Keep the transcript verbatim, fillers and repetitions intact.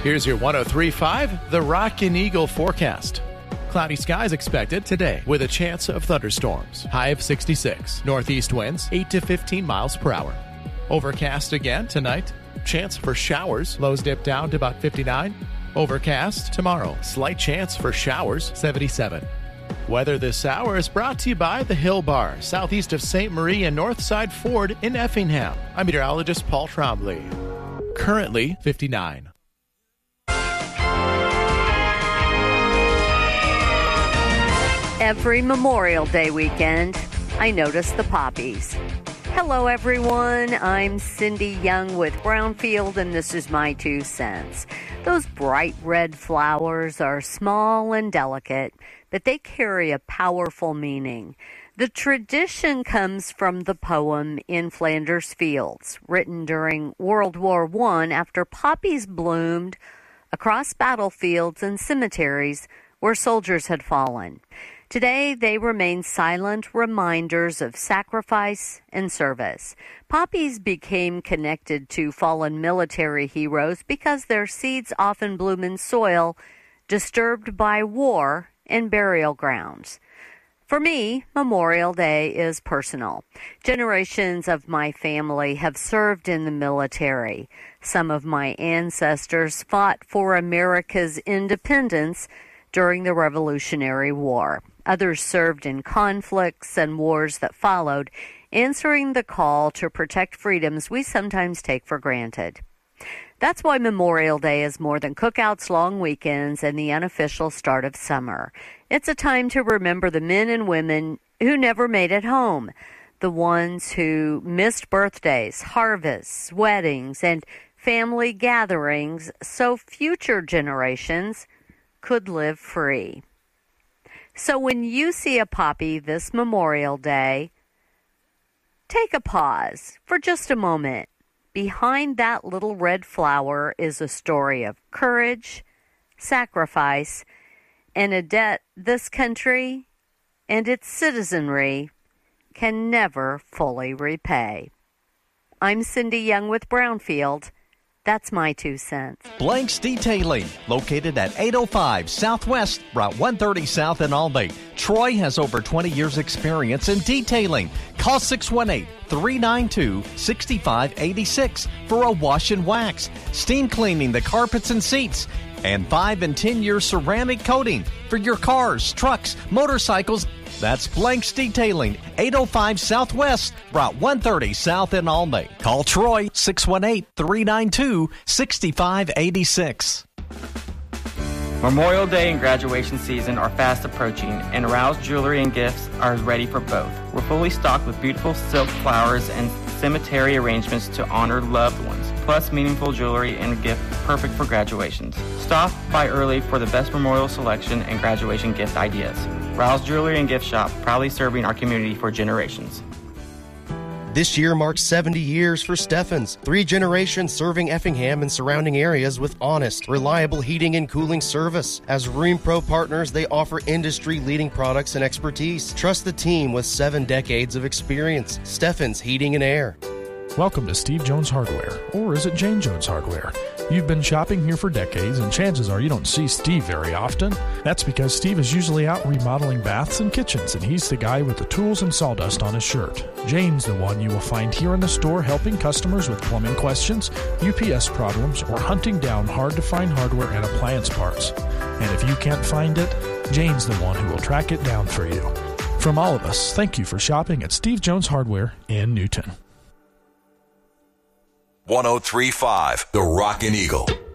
Here's your one oh three point five The Rockin' Eagle forecast. Cloudy skies expected today with a chance of thunderstorms. High of sixty-six. Northeast winds eight to fifteen miles per hour. Overcast again tonight. Chance for showers. Lows dip down to about fifty-nine. Overcast tomorrow. Slight chance for showers, seventy-seven. Weather this hour is brought to you by the Hill Bar, southeast of Saint Marie and Northside Ford in Effingham. I'm meteorologist Paul Trombley. Currently fifty-nine. Every Memorial Day weekend, I notice the poppies. Hello, everyone. I'm Cindy Young with Brownfield, and this is my two cents. Those bright red flowers are small and delicate, but they carry a powerful meaning. The tradition comes from the poem In Flanders Fields, written during World War One after poppies bloomed across battlefields and cemeteries where soldiers had fallen. Today, they remain silent reminders of sacrifice and service. Poppies became connected to fallen military heroes because their seeds often bloom in soil disturbed by war and burial grounds. For me, Memorial Day is personal. Generations of my family have served in the military. Some of my ancestors fought for America's independence during the Revolutionary War. Others served in conflicts and wars that followed, answering the call to protect freedoms we sometimes take for granted. That's why Memorial Day is more than cookouts, long weekends, and the unofficial start of summer. It's a time to remember the men and women who never made it home, the ones who missed birthdays, harvests, weddings, and family gatherings so future generations could live free. So when you see a poppy this Memorial Day, take a pause for just a moment. Behind that little red flower is a story of courage, sacrifice, and a debt this country and its citizenry can never fully repay. I'm Cindy Young with Brownfield. That's my two cents. Blanks Detailing, located at eight oh five Southwest, Route one thirty South in Albany. Troy has over twenty years experience in detailing. Call six one eight, three nine two, six five eight six for a wash and wax, steam cleaning the carpets and seats, and five and ten year ceramic coating for your cars, trucks, motorcycles. That's Blanks Detailing, eight oh five Southwest, Route one thirty South in Albany. Call Troy, six one eight, three nine two, six five eight six. Memorial Day and graduation season are fast approaching, and Rouse Jewelry and Gifts are ready for both. We're fully stocked with beautiful silk flowers and cemetery arrangements to honor loved ones, plus meaningful jewelry and gift perfect for graduations. Stop by early for the best memorial selection and graduation gift ideas. Rouse Jewelry and Gift Shop, proudly serving our community for generations. This year marks seventy years for Steffens, three generations serving Effingham and surrounding areas with honest, reliable heating and cooling service. As RheumPro partners, they offer industry-leading products and expertise. Trust the team with seven decades of experience. Steffens Heating and Air. Welcome to Steve Jones Hardware, or is it Jane Jones Hardware? You've been shopping here for decades, and chances are you don't see Steve very often. That's because Steve is usually out remodeling baths and kitchens, and he's the guy with the tools and sawdust on his shirt. Jane's the one you will find here in the store helping customers with plumbing questions, U P S problems, or hunting down hard-to-find hardware and appliance parts. And if you can't find it, Jane's the one who will track it down for you. From all of us, thank you for shopping at Steve Jones Hardware in Newton. one oh three point five The Rockin' Eagle.